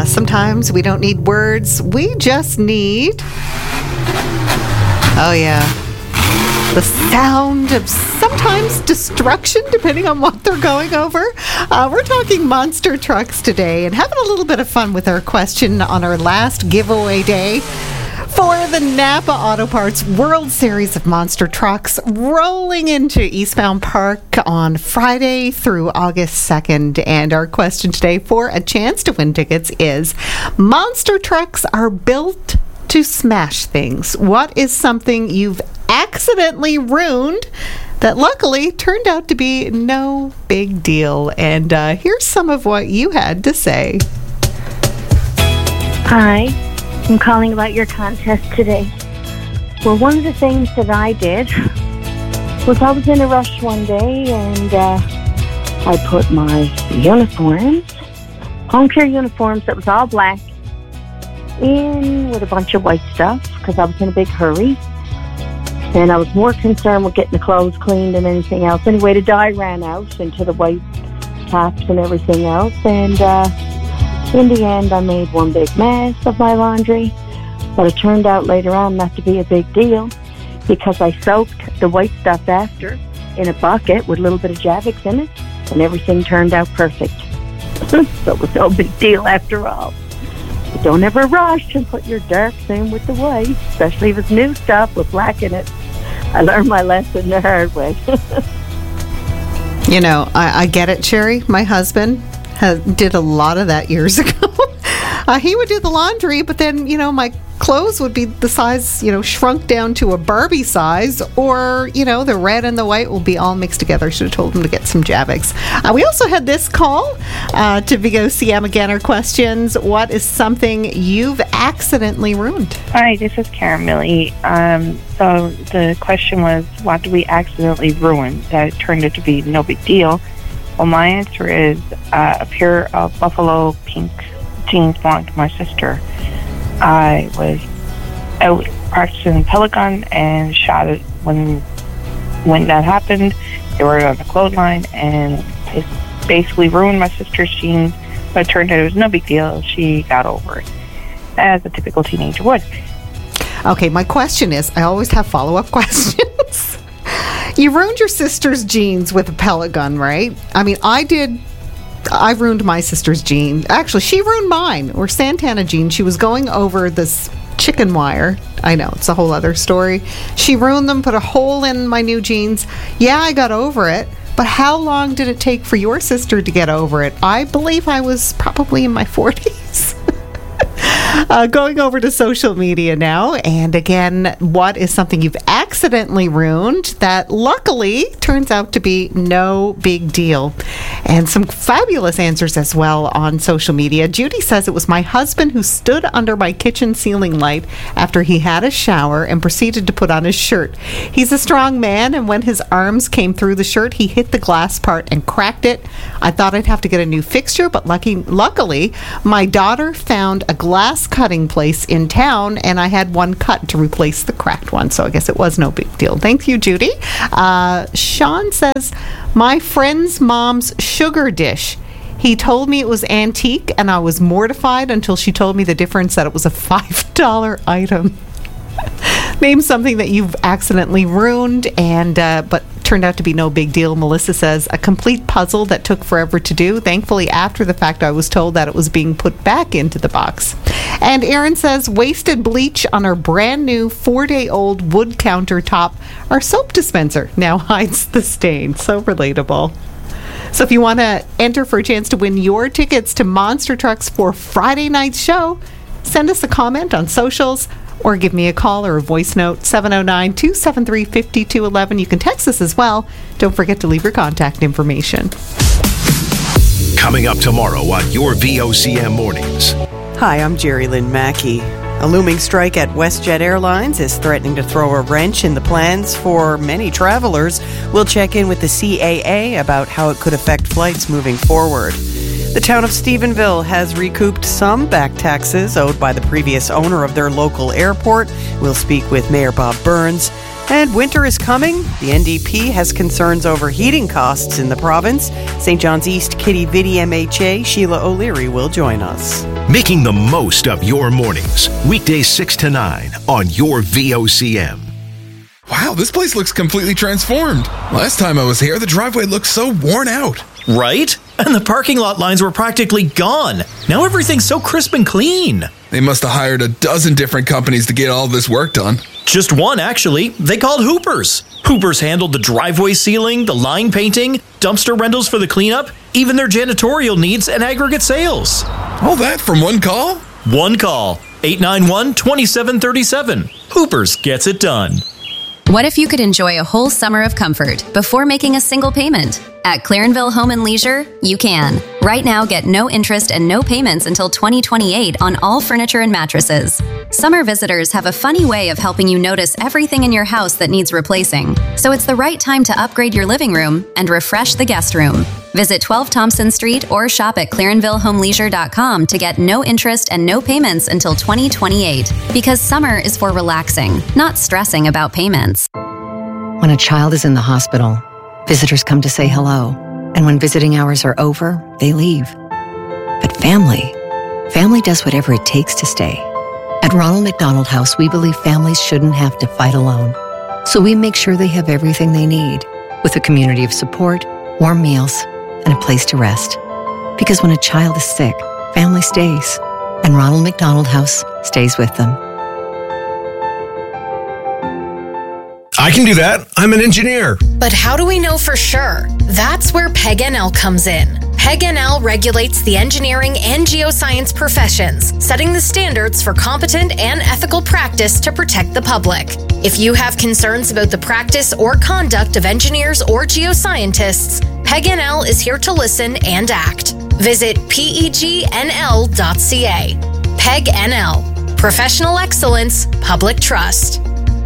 Sometimes we don't need words. We just need... Oh, yeah. The sound of sometimes destruction, depending on what they're going over. We're talking monster trucks today and having a little bit of fun with our question on our last giveaway day for the Napa Auto Parts World Series of Monster Trucks rolling into Eastbound Park on Friday through August 2nd. And our question today for a chance to win tickets is, monster trucks are built to smash things. What is something you've accidentally ruined that luckily turned out to be no big deal? And here's some of what you had to say. Hi, I'm calling about your contest today. Well, one of the things that I did was I was in a rush one day and I put my uniforms, home care uniforms that was all black, in with a bunch of white stuff because I was in a big hurry. And I was more concerned with getting the clothes cleaned than anything else. Anyway, the dye ran out into the white tops and everything else. And in the end, I made one big mess of my laundry. But it turned out later on not to be a big deal because I soaked the white stuff after in a bucket with a little bit of Javix in it. And everything turned out perfect. So it was no big deal after all. But don't ever rush and put your darks in with the white, especially if it's new stuff with black in it. I learned my lesson the hard way. You know, I get it, Sherry. My husband did a lot of that years ago. He would do the laundry, but then, my clothes would be the size, shrunk down to a Barbie size, or, the red and the white will be all mixed together. I should have told him to get some Javix. We also had this call to VOCM again, our questions. What is something you've accidentally ruined? Hi, this is Karen Millie. So the question was, what did we accidentally ruin that turned out to be no big deal? Well, my answer is a pair of buffalo pink jeans belonged to my sister. I was out practicing Pelican and shot it when that happened. They were on the clothesline, and it basically ruined my sister's jeans, but it turned out it was no big deal. She got over it, as a typical teenager would. Okay, my question is, I always have follow-up questions. You ruined your sister's jeans with a pellet gun, right? I mean, I ruined my sister's jeans. Actually, she ruined mine, or Santana jeans. She was going over this chicken wire. I know, it's a whole other story. She ruined them, put a hole in my new jeans. Yeah, I got over it. But how long did it take for your sister to get over it? I believe I was probably in my 40s. Going over to social media now. And again, what is something you've accidentally ruined that luckily turns out to be no big deal? And some fabulous answers as well on social media. Judy says, it was my husband who stood under my kitchen ceiling light after he had a shower and proceeded to put on his shirt. He's a strong man, and when his arms came through the shirt, he hit the glass part and cracked it. I thought I'd have to get a new fixture, but luckily, my daughter found a glass cutting place in town, and I had one cut to replace the cracked one. So I guess it was no big deal. Thank you, Judy. Sean says, my friend's mom's sugar dish. He told me it was antique, and I was mortified until she told me the difference, that it was a $5 item. Name something that you've accidentally ruined, and but turned out to be no big deal. Melissa says, a complete puzzle that took forever to do. Thankfully, after the fact, I was told that it was being put back into the box. And Erin says, wasted bleach on our brand new 4-day-old wood countertop. Our soap dispenser now hides the stain. So relatable. So if you want to enter for a chance to win your tickets to Monster Trucks for Friday night's show, send us a comment on socials or give me a call or a voice note, 709-273-5211. You can text us as well. Don't forget to leave your contact information. Coming up tomorrow on your VOCM Mornings. Hi, I'm Jerry Lynn Mackey. A looming strike at WestJet Airlines is threatening to throw a wrench in the plans for many travelers. We'll check in with the CAA about how it could affect flights moving forward. The town of Stephenville has recouped some back taxes owed by the previous owner of their local airport. We'll speak with Mayor Bob Burns. And winter is coming. The NDP has concerns over heating costs in the province. St. John's East Kitty Vidi MHA Sheila O'Leary will join us. making the most of your mornings. Weekdays 6 to 9 on your VOCM. Wow, this place looks completely transformed. Last time I was here, the driveway looked so worn out. Right? And the parking lot lines were practically gone. Now everything's so crisp and clean. They must have hired a dozen different companies to get all this work done. Just one, actually. They called Hoopers. Hoopers handled the driveway sealing, the line painting, dumpster rentals for the cleanup, even their janitorial needs and aggregate sales. All that from one call? One call. 891-2737. Hoopers gets it done. What if you could enjoy a whole summer of comfort before making a single payment? At Clarenville Home and Leisure, you can. Right now, get no interest and no payments until 2028 on all furniture and mattresses. Summer visitors have a funny way of helping you notice everything in your house that needs replacing. So it's the right time to upgrade your living room and refresh the guest room. Visit 12 Thompson Street or shop at ClarenvilleHomeLeisure.com to get no interest and no payments until 2028. Because summer is for relaxing, not stressing about payments. When a child is in the hospital, visitors come to say hello. And when visiting hours are over, they leave. But family does whatever it takes to stay. At Ronald McDonald House, we believe families shouldn't have to fight alone. So we make sure they have everything they need, with a community of support, warm meals, and a place to rest. Because when a child is sick, family stays, and Ronald McDonald House stays with them. I can do that. I'm an engineer. But how do we know for sure? That's where PEG-NL comes in. PEG-NL regulates the engineering and geoscience professions, setting the standards for competent and ethical practice to protect the public. If you have concerns about the practice or conduct of engineers or geoscientists, PEG-NL is here to listen and act. Visit pegnl.ca. PEG-NL. Professional excellence, public trust.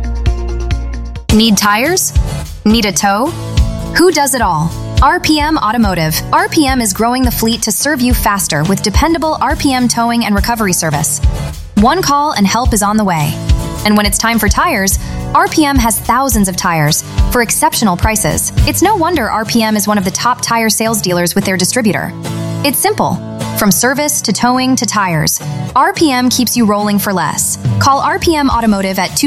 Need tires? Need a tow? Who does it all? RPM Automotive. RPM is growing the fleet to serve you faster with dependable RPM towing and recovery service. One call and help is on the way. And when it's time for tires, RPM has thousands of tires for exceptional prices. It's no wonder RPM is one of the top tire sales dealers with their distributor. It's simple. From service to towing to tires, RPM keeps you rolling for less. Call RPM Automotive at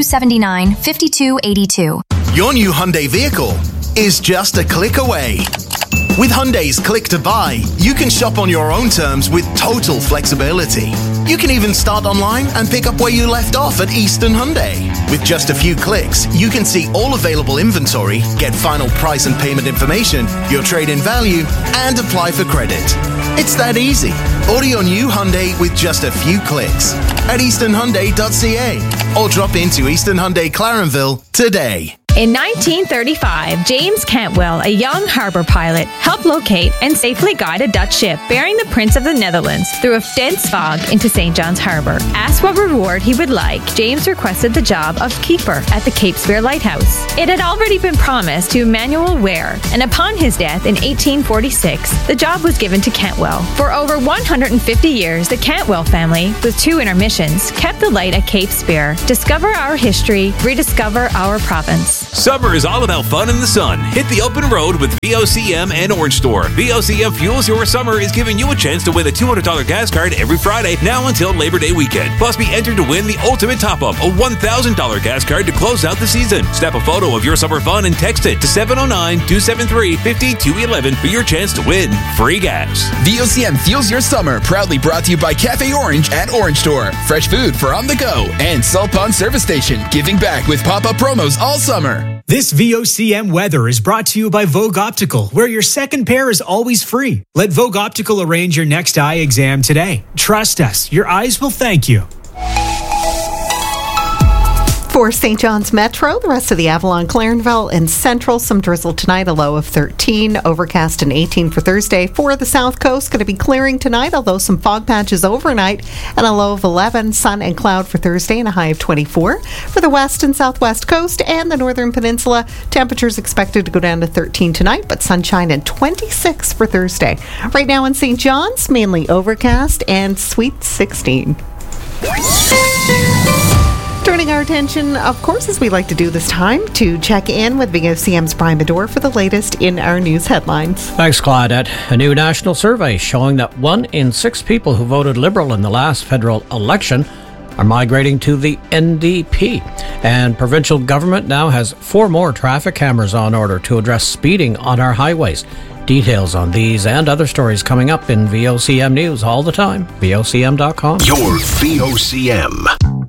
279-5282. Your new Hyundai vehicle is just a click away. With Hyundai's Click to Buy, you can shop on your own terms with total flexibility. You can even start online and pick up where you left off at Eastern Hyundai. With just a few clicks, you can see all available inventory, get final price and payment information, your trade-in value, and apply for credit. It's that easy. Order your new Hyundai with just a few clicks at easternhyundai.ca or drop into Eastern Hyundai Clarenville today. In 1935, James Cantwell, a young harbor pilot, helped locate and safely guide a Dutch ship bearing the Prince of the Netherlands through a dense fog into St. John's Harbor. Asked what reward he would like, James requested the job of keeper at the Cape Spear Lighthouse. It had already been promised to Emmanuel Ware, and upon his death in 1846, the job was given to Cantwell. For over 150 years, the Cantwell family, with 2 intermissions, kept the light at Cape Spear. Discover our history, rediscover our province. Summer is all about fun in the sun. Hit the open road with VOCM and Orange Store. VOCM Fuels Your Summer is giving you a chance to win a $200 gas card every Friday now until Labor Day weekend. Plus, be entered to win the ultimate top-up, a $1,000 gas card to close out the season. Snap a photo of your summer fun and text it to 709-273-5211 for your chance to win free gas. VOCM Fuels Your Summer, proudly brought to you by Cafe Orange at Orange Store. Fresh food for on the go. And Salt Pond Service Station, giving back with pop-up promos all summer. This VOCM weather is brought to you by Vogue Optical, where your second pair is always free. Let Vogue Optical arrange your next eye exam today. Trust us, your eyes will thank you. For St. John's Metro, the rest of the Avalon, Clarenville, and Central, some drizzle tonight, a low of 13, overcast and 18 for Thursday. For the South Coast, going to be clearing tonight, although some fog patches overnight, and a low of 11, sun and cloud for Thursday, and a high of 24. For the West and Southwest Coast and the Northern Peninsula, temperatures expected to go down to 13 tonight, but sunshine and 26 for Thursday. Right now in St. John's, mainly overcast and sweet 16. Turning turning our attention, of course, as we like to do this time, to check in with VOCM's Brian Bedore for the latest in our news headlines. Thanks, Claudette. A new national survey showing that 1 in 6 people who voted Liberal in the last federal election are migrating to the NDP. And provincial government now has 4 more traffic cameras on order to address speeding on our highways. Details on these and other stories coming up in VOCM News all the time. VOCM.com. Your VOCM.